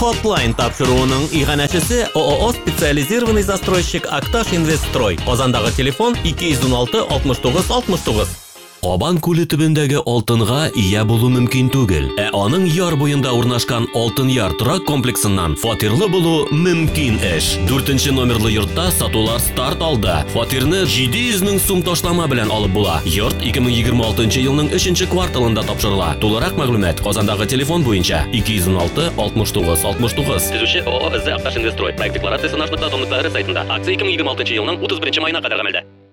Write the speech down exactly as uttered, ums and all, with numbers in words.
Hotline тапшыруының иганәчесе ООО специализированный застройщик Акташ Инвестстрой. Казандагы телефон ике йөз уналты алтмыш тугыз алтмыш тугыз. Кабан күле төбендәге алтынга ия булу мөмкин түгел. Ә аның яр буенда урнашкан Алтын яр торак комплексыннан фатирлы булу мөмкин эш. дүртенче номерлы йортта сатулар старт алды. Фатирны җиде йөз мең сум ташлама белән алып була. Йорт ике мең егерме алтынчы елның өченче кварталында тапшырыла. Тулырак мәгълүмат Казандагы телефон буенча ике йөз уналты алтмыш тугыз алтмыш тугыз. Төзүче ООО Акташ Инвестстрой. Проект декларациясе наш нокта ком нокта р сайтында. Акция ике мең егерме алтынчы елның утыз беренче маена кадәр гамәлдә.